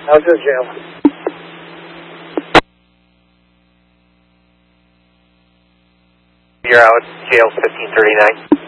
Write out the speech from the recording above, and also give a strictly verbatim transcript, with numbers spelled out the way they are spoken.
How's your jail? You're out, jail fifteen thirty-nine.